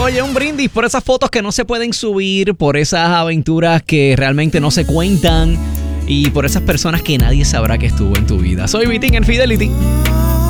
Oye, un brindis por esas fotos que no se pueden subir, por esas aventuras que realmente no se cuentan y por esas personas que nadie sabrá que estuvo en tu vida. Soy Vitín en Fidelity.